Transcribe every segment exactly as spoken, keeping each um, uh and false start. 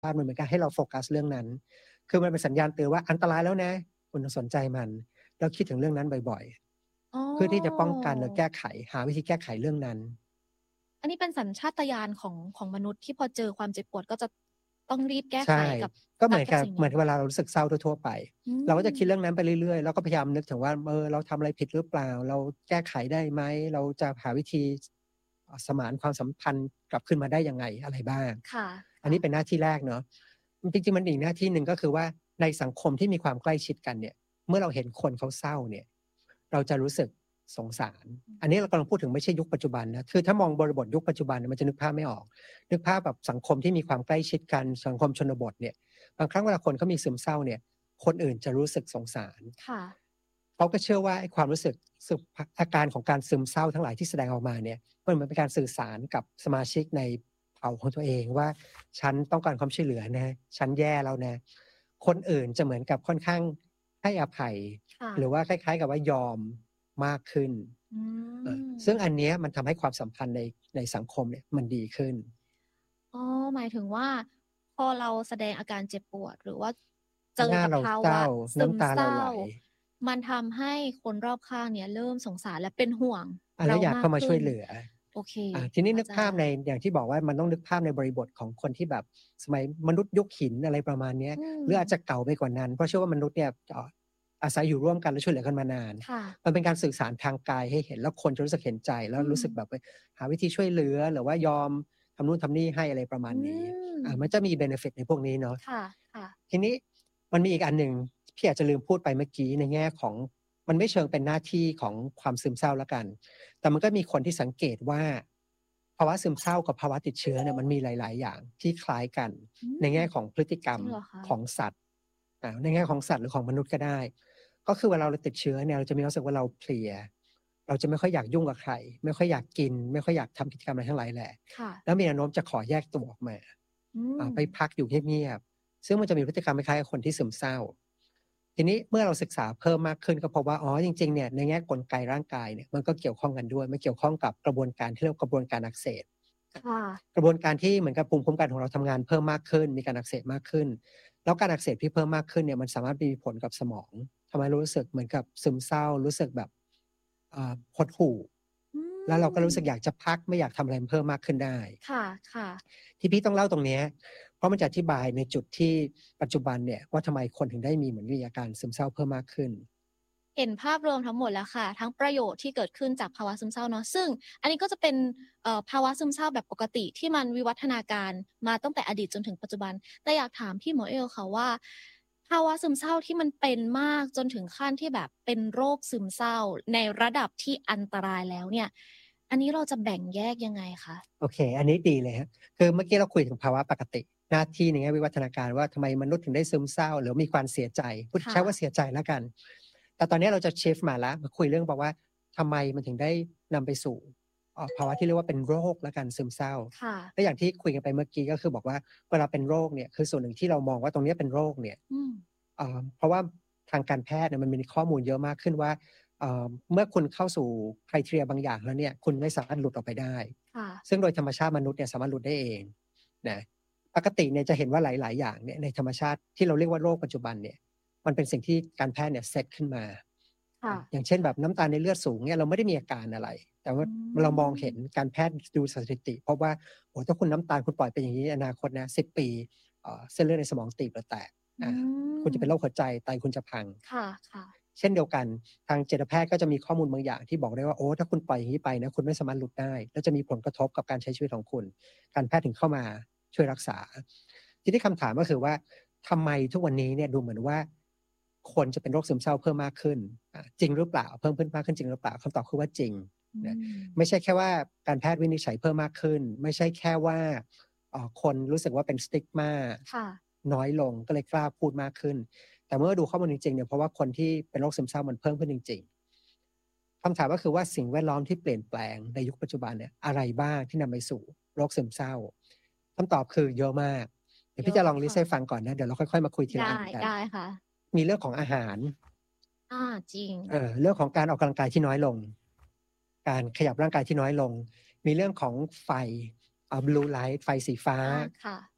มันเหมือนกันให้เราโฟกัสเรื่องนั้นคือมันเป็นสัญญาณเตือนว่าอันตรายแล้วนะคุณต้องสนใจมันแล้วคิดถึงเรื่องนั้นบ่อยอ๋อๆ เพื่อที่จะป้องกันหรือแก้ไขหาวิธีแก้ไขเรื่องนั้นอันนี้เป็นสัญชาตญาณของของมนุษย์ที่พอเจอความเจ็บปวดก็จะต้องรีบแก้ใช่ไขกับก็เหมือนกักับสิ่งเหมืนี้อนเวลาเรารู้สึกเศร้าทั่ว ๆ ไปอืมเราก็จะคิดเรื่องนั้นไปเรื่อย ๆ แล้วก็พยายามนึกถึงว่า เออ เราทำอะไรผิดหรือเปล่า เราแก้ไขได้ไหม เราจะหาวิธี อ่า สมานความสัมพันธ์กลับคืนมาได้ยังไง อะไรบ้างค่ะอันนี้เป็นหน้าที่แรกเนาะ จริง ๆ มันอีกหน้าที่หนึ่งก็คือว่า ในสังคมที่มีความใกล้ชิดกันเนี่ย เมื่อเราเห็นคนเขาเศร้าเนี่ย เราจะรู้สึกสงสาร อันนี้เรากำลังพูดถึงไม่ใช่ยุคปัจจุบันนะ คือถ้ามองบริบทยุคปัจจุบันมันจะนึกภาพไม่ออก นึกภาพแบบสังคมที่มีความใกล้ชิดกัน สังคมชนบทเนี่ย บางครั้งเวลาคนเขามีซึมเศร้าเนี่ย คนอื่นจะรู้สึกสงสารค่ะเขาก็เชื่อว่าไอ้ความรู้สึก สึก พ อาการของการซึมเศร้าทั้งหลายที่แสดงออกมาเนี่ย มันเหมือนเป็นการสื่อสารกับสมาชิกในเผ่าของตัวเองว่า ฉันต้องการความช่วยเหลือนะ ฉันแย่แล้วนะ คนอื่นจะเหมือนกับค่อนข้างให้อภัยค่ะหรือว่าคล้าย ๆ กับว่ายอมมากขึ้นอืเออ ซึ่งมอันเนี้ยมันทำให้ความสัมพันธ์ใน ในสังคมเนี่ยมันดีขึ้นอ๋อ หมายถึงว่า พอเราแสดงอาการเจ็บปวด หรือว่าเจหน้าเราอกับภาเศร้วะาซนึ้มำตาเศเราร้าไหลมันทำให้คนรอบข้างเนี่ยเริ่มสงสารและเป็นห่วงอาเแรล้าวอยากมเขา้กามาขช่ึว้ยนเหลือโอเคอ่า ทีนี้เข้นึาใจกภาพใน อย่างที่บอกว่ามันต้องนึกภาพในบริบทของคนที่แบบสมัยมนุษย์ยุคหิน อะไรประมาณเนี้ยอืหรืออาจมจะเก่าไปกว่านั้น เพราะเชื่อว่ามนุษย์เนี่ย เอ่อ อาศัยอยู่ร่วมกันและช่วยเหลือกันมานานค่ะมันเป็นการสื่อสารทางกายให้เห็น แล้วคนจะรู้สึกเห็นใจ แล้อวืรู้สึกแบมบ เฮ้ย หาวิธีช่วยเหลือ หรือว่ายอมทำนู่นทำนี่ให้ อะไรประมาอืณนี้ อ่า มันมจะมี เบเนฟิต ในพวกนี้เนาะค่ะ ค่ะทีนี้มันมีอีกอันหนึ่ง พี่อาจจะลืมพูดไปเมื่อกี้ในแง่ของ มันไม่เชิงเป็นหน้าที่ของความซึมเศร้าแล้วกัน แต่มันก็มีคนที่สังเกตว่า ภาวะซึมเศร้ากับภาวะติดเชื้อเนี่ยมันมีหลาย ๆ อย่างที่คล้ายกันอืในแง่มของพฤติกรรมจริงเหรอคะ? ของสัตว์ อ่า ในแง่ของสัตว์หรือของมนุษย์ก็ได้ ก็คือเวลาเราติดเชื้อเนี่ย เราจะมีความรู้สึกว่าเราเพลีย เราจะไม่ค่อยอยากยุ่งกับใคร ไม่ค่อยอยากกิน ไม่ค่อยอยากทำกิจกรรมอะไรทั้งหลายแหล่ค่ะแล้วมีแนวโน้มจะขอแยกตัวออกมาอือ่า ไปมพักอยู่เงียบ ๆ ซึ่งมันจะมีพฤติกรรมคล้าย ๆ กับคนที่ซึมเศร้า ทีนี้เมื่อเราศึกษาเพิ่มมากขึ้นก็พบว่า อ๋อ จริง ๆ เนี่ยในแง่กลไกร่างกายเนี่ยมันก็เกี่ยวข้องกันด้วย มันเกี่ยวข้องกับกระบวนการที่เรียกว่ากระบวนการอักเสบค่ะกระบวนการที่เหมือนกับภูมิคุ้มกันของเราทำงานเพิ่มมากขึ้น มีการอักเสบมากขึ้น แล้วการอักเสบที่เพิ่มมากขึ้นเนี่ยมันสามารถมีผลกับสมอง ทำให้รู้สึกเหมือนกับซึมเศร้า รู้สึกแบบ อ่า หดหู่อืแล้วเราก็รู้สึกมอยากจะพัก ไม่อยากทำอะไรเพิ่มมากขึ้นได้ค่ะ ๆที่พี่ต้องเล่าตรงเนี้ย เพราะมันจะอธิบายในจุดที่ปัจจุบันเนี่ยว่าทำไมคนถึงได้มีเหมือนมีอาการซึมเศร้าเพิ่มมากขึ้นเห็นภาพรวมทั้งหมดแล้วค่ะ ทั้งประโยชน์ที่เกิดขึ้นจากภาวะซึมเศร้าเนาะ ซึ่งอันนี้ก็จะเป็น เอ่อ ภาวะซึมเศร้าแบบปกติที่มันวิวัฒนาการมาตั้งแต่อดีตจนถึงปัจจุบัน แต่อยากถามพี่หมวกเอลค่ะว่า ภาวะซึมเศร้าที่มันเป็นมากจนถึงขั้นที่แบบเป็นโรคซึมเศร้าในระดับที่อันตรายแล้วเนี่ย อันนี้เราจะแบ่งแยกยังไงคะ? โอเค อันนี้ดีเลยครับ คือเมื่อกี้เราคุยถึงภาวะปกติ หน้าที่ในแง่วิวัฒนาการว่า ทำไมมนุษย์ถึงได้ซึมเศร้า หรือมีความเสียใจ พูดค่ใช้ว่าะเสียใจแล้วกัน แต่ตอนนี้เราจะ ชิฟต์ มาแล้ว มาคุยเรื่องบอกว่า ทำไมมันถึงได้นำไปสู่ เอ่อ ภาวะที่เรียกว่าเป็นโรคแล้วกัน ซึมเศร้าค่ะและอย่างที่คุยกันไปเมื่อกี้ ก็คือบอกว่าเวลาเป็นโรคเนี่ย คือส่วนหนึ่งที่เรามองว่าตรงเนี้ยเป็นโรคเนี่ยอืมอ่า เพราะว่าทางการแพทย์เนี่ยมันมีข้อมูลเยอะมากขึ้นว่า เอ่อ เมื่อคุณเข้าสู่ criteria บางอย่างแล้วเนี่ย คุณไม่สามารถหลุดออกไปได้ค่ะซึ่งโดยธรรมชาติมนุษย์เนี่ยสามารถหลุดได้เองนะ ปกติเนี่ยจะเห็นว่าหลาย ๆ อย่างเนี่ยในธรรมชาติที่เราเรียกว่าโรคปัจจุบันเนี่ย มันเป็นสิ่งที่การแพทย์เนี่ยเซตขึ้นมาค่ะอย่างเช่น แบบน้ำตาลในเลือดสูงเนี่ยเราไม่ได้มีอาการอะไร แต่ว่าอืเรามองเห็นมการแพทย์ดูสถิติ พบว่า โอ้โฮ ถ้าคุณน้ำตาลคุณปล่อยเป็นอย่างงี้ อนาคตนะ สิบ ปี เอ่อ เส้นเลือดในสมองตีบหรือแตกอือา คุณจะเป็นโรคมหัวใจ ไตคุณจะพังค่ะ ๆเช่นเดียวกัน ทางจิตแพทย์ก็จะมีข้อมูลบางอย่างที่บอกได้ว่า โอ้ ถ้าคุณปล่อยอย่างงี้ไปนะ คุณไม่สามารถหลุดได้ แล้วจะมีผลกระทบกับการใช้ชีวิตของคุณ การแพทย์ถึงเข้ามาช่วยรักษา ทีนี้คำถามก็คือว่า ทำไมทุกวันนี้เนี่ยดูเหมือนว่า คนจะเป็นโรคซึมเศร้าเพิ่มมากขึ้น อ่า จริงหรือเปล่า เพิ่มขึ้นมากขึ้นจริงหรือเปล่า คำตอบคือว่าจริงอืนะมไม่ใช่แค่ว่าการแพทย์วินิจฉัยเพิ่มมากขึ้น ไม่ใช่แค่ว่า เอ่อ คนรู้สึกว่าเป็น stigma ค่ะน้อยลง ก็เลยกล้าพูดมากขึ้น แต่เมื่อดูข้อมูลจริง ๆ เนี่ย เพราะว่าคนที่เป็นโรคซึมเศร้ามันเพิ่มขึ้นจริง ๆ คำถามก็คือว่า สิ่งแวดล้อมที่เปลี่ยนแปลงในยุคปัจจุบันเนี่ย อะไรบ้างที่นำไปสู่โรคซึมเศร้า คำตอบคือเยอะมาก เดี๋ยวเพยี่อจะะคลองลิส่ต์ให้ะฟังก่อนนะ เดี๋ยวเราค่อย ๆ มาคุยทีไละดอั้นกันได้ค่ะมีเรื่องของอาหารอา จริงเอ่อ เรื่องของการออกกำลังกายที่น้อยลง การขยับร่างกายที่น้อยลง มีเรื่องของไฟ อ่า Blue Light ไฟสีฟ้าอา ค่ะ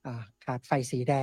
อ่าขาดไฟสีแดง